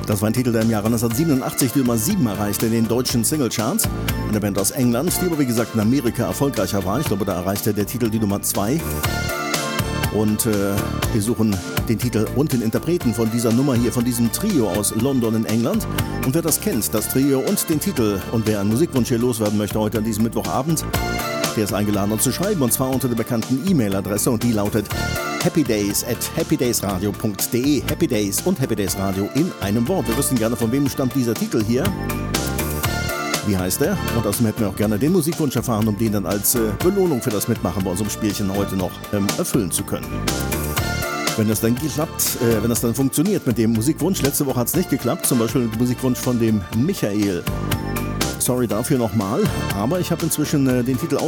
Das war ein Titel, der im Jahre 1987 die Nummer 7 erreichte in den deutschen Singlecharts. Eine Band aus England, die aber wie gesagt in Amerika erfolgreicher war. Ich glaube, da erreichte der Titel die Nummer 2. Und wir suchen den Titel und den Interpreten von dieser Nummer hier, von diesem Trio aus London in England. Und wer das kennt, das Trio und den Titel, und wer einen Musikwunsch hier loswerden möchte heute an diesem Mittwochabend, der ist eingeladen, uns zu schreiben, und zwar unter der bekannten E-Mail-Adresse, und die lautet happydays@happydaysradio.de. Happy Days und Happy Days Radio in einem Wort. Wir wüssten gerne, von wem stammt dieser Titel hier. Wie heißt er? Und außerdem hätten wir auch gerne den Musikwunsch erfahren, um den dann als Belohnung für das Mitmachen bei unserem Spielchen heute noch erfüllen zu können. Wenn das dann klappt, wenn das dann funktioniert mit dem Musikwunsch, letzte Woche hat es nicht geklappt, zum Beispiel mit dem Musikwunsch von dem Michael. Sorry dafür nochmal, aber ich habe inzwischen den Titel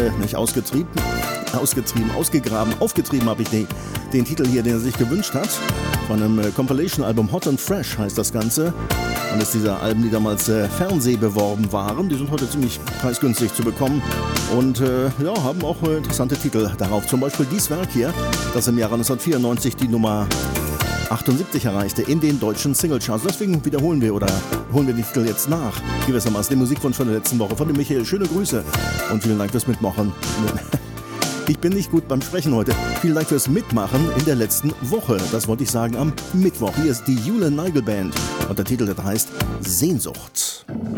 aufgetrieben habe ich den Titel hier, den er sich gewünscht hat. Von einem Compilation-Album Hot and Fresh heißt das Ganze. Und ist dieser Alben, die damals fernsehbeworben waren. Die sind heute ziemlich preisgünstig zu bekommen und haben auch interessante Titel darauf. Zum Beispiel dieses Werk hier, das im Jahre 1994 die Nummer 78 erreichte in den deutschen Singlecharts. Deswegen holen wir den Titel jetzt nach. Gewissermaßen den Musikwunsch von der letzten Woche von dem Michael. Schöne Grüße und vielen Dank fürs Mitmachen. Ich bin nicht gut beim Sprechen heute. Vielen Dank fürs Mitmachen in der letzten Woche. Das wollte ich sagen am Mittwoch. Hier ist die Jule Nigel Band und der Titel, der heißt Sehnsucht.